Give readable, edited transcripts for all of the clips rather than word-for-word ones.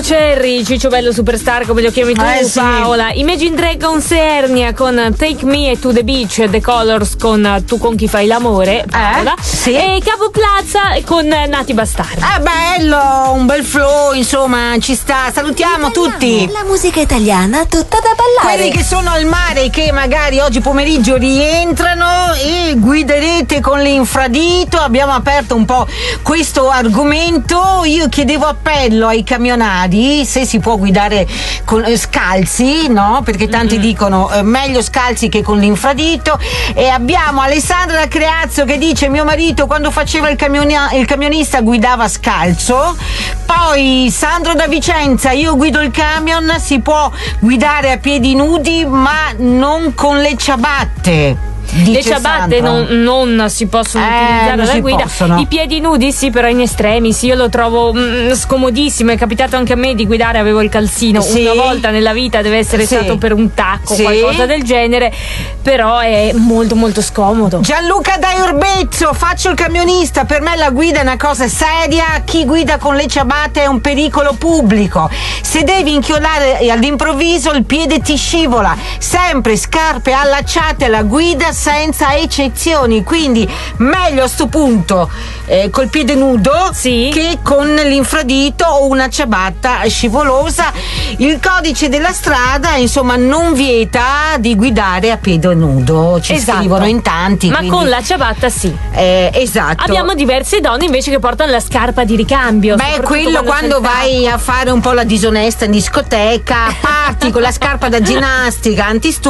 Cherry, Ciccio Bello Superstar, come lo chiami tu, sì. Paola. Imagine Dragons Ernia con Take Me to the Beach, The Colors con Tu con chi fai l'amore, Paola. Sì. E Capo Plaza con Nati Bastardi. Bello, un bel flow, insomma, ci sta. Salutiamo tutti. La musica italiana tutta da ballare. Quelli che sono al mare, che magari oggi pomeriggio rientrano e guiderete con l'infradito. Abbiamo aperto un po' questo argomento. Io chiedevo appello ai camionari se si può guidare con scalzi, no? Perché tanti dicono meglio scalzi che con l'infradito. E abbiamo Alessandra Creazzo che dice: mio marito quando faceva il camionista guidava scalzo. Poi Sandro da Vicenza: io guido il camion, si può guidare a piedi nudi ma non con le ciabatte. Le ciabatte non si possono utilizzare alla guida. I piedi nudi sì, però in estremis. Io lo trovo scomodissimo. È capitato anche a me di guidare, avevo il calzino una volta nella vita, deve essere stato per un tacco, qualcosa del genere, però è molto molto scomodo. Gianluca da Orbezzo: faccio il camionista, per me la guida è una cosa seria, chi guida con le ciabatte è un pericolo pubblico, se devi inchiodare all'improvviso il piede ti scivola, sempre scarpe allacciate alla guida senza eccezioni, quindi meglio a sto punto col piede nudo che con l'infradito o una ciabatta scivolosa. Il codice della strada insomma non vieta di guidare a piede nudo, ci scrivono in tanti, ma quindi... con la ciabatta sì, esatto. Abbiamo diverse donne invece che portano la scarpa di ricambio. Quello quando vai a fare un po' la disonesta in discoteca, parti con la scarpa da ginnastica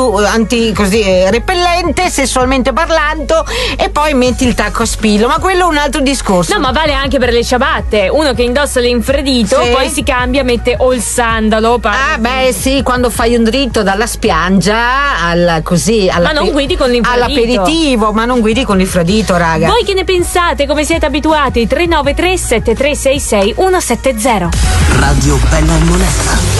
repellente sessualmente parlando, e poi metti il tacco a spillo, ma quello è un altro discorso. No, ma vale anche per le ciabatte. Uno che indossa l'infradito poi si cambia, mette o il sandalo. Quando fai un dritto dalla spiaggia ma non guidi con l'infradito. All'aperitivo, ma non guidi con l'infradito, raga. Voi che ne pensate? Come siete abituati? 393 7366 170. Radio Bella e Monella.